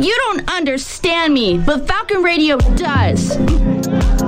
You don't understand me, but Falcon Radio does.